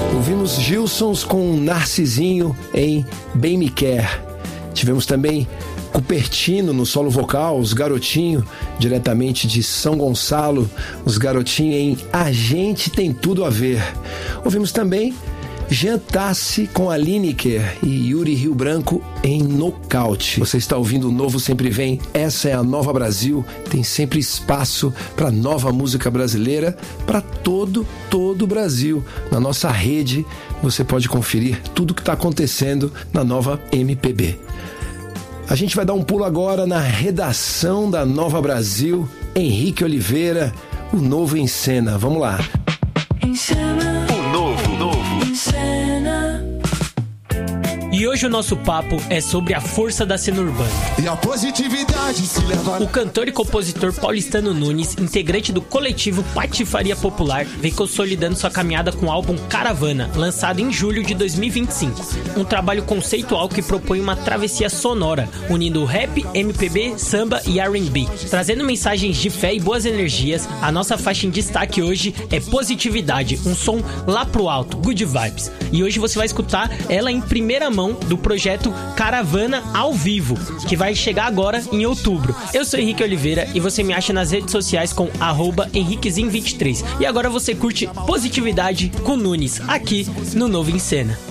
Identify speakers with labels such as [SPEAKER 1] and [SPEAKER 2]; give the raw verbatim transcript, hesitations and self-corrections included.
[SPEAKER 1] Ouvimos Gilsons com Narcisinho em Bem Me Quer. Tivemos também Cupertino no solo vocal, Os Garotinho, diretamente de São Gonçalo, Os Garotinho em A Gente Tem Tudo a Ver. Ouvimos também Jean Tassi com a Lineker e Yuri Rio Branco em Nocaute. Você está ouvindo o Novo Sempre Vem, essa é a Nova Brasil, tem sempre espaço para nova música brasileira, para todo, todo o Brasil. Na nossa rede você pode conferir tudo que está acontecendo na nova M P B. A gente vai dar um pulo agora na redação da Nova Brasil. Henrique Oliveira, o Novo em Cena. Vamos lá.
[SPEAKER 2] Em cena.
[SPEAKER 3] O novo, novo.
[SPEAKER 2] Em cena.
[SPEAKER 4] E hoje o nosso papo é sobre a força da cena urbana.
[SPEAKER 5] E a positividade se leva...
[SPEAKER 4] O cantor e compositor Paulistano Nunes, integrante do coletivo Patifaria Popular, vem consolidando sua caminhada com o álbum Caravana, lançado em julho de dois mil e vinte e cinco. Um trabalho conceitual que propõe uma travessia sonora, unindo rap, M P B, samba e R and B. Trazendo mensagens de fé e boas energias, a nossa faixa em destaque hoje é Positividade, um som lá pro alto, good vibes. E hoje você vai escutar ela em primeira mão do projeto Caravana ao vivo, que vai chegar agora em outubro. Eu sou Henrique Oliveira e você me acha nas redes sociais com arroba henriquezin vinte e três. E agora você curte Positividade com Nunes, aqui no Novo em Cena.